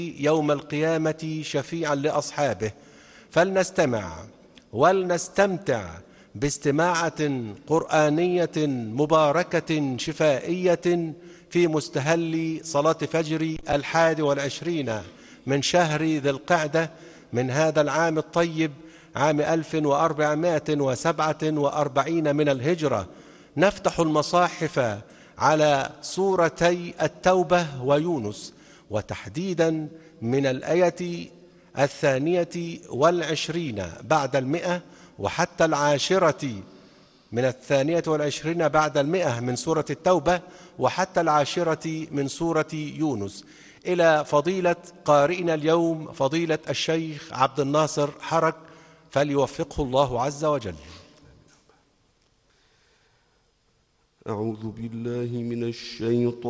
يوم القيامة شفيعا لأصحابه. فلنستمع ولنستمتع باستماعة قرآنية مباركة شفائية في مستهل صلاة فجر 21 من شهر ذي القعدة من هذا العام الطيب، عام 1447 من الهجرة. نفتح المصاحف على سورتي التوبة ويونس، وتحديدا من الآية 22 بعد 100 وحتى 10 من 22 بعد 100 من سورة التوبة وحتى 10 من سورة يونس، إلى فضيلة قارئنا اليوم فضيلة الشيخ عبد الناصر حرك، فليوفقه الله عز وجل. أعوذ بالله من الشيطان